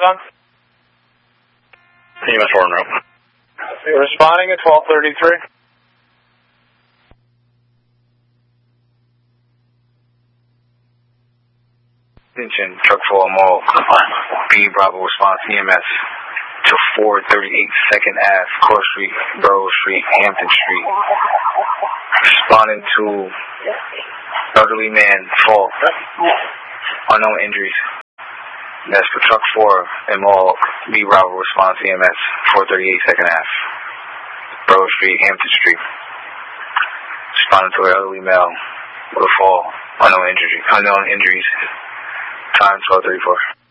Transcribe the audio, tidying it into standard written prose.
on? EMS Warden Room. You're responding at 1233. Attention, truck 4 Mall, B Bravo response EMS to 438 2nd Ave, Court Street, Borough Street, Hampton Street. Responding to elderly man fall, unknown injuries. That's for truck 4 and Mall, B Bravo response EMS, 438 2nd Ave, Borough Street, Hampton Street. Responding to an elderly male with a fall, unknown injuries. Time 12:34.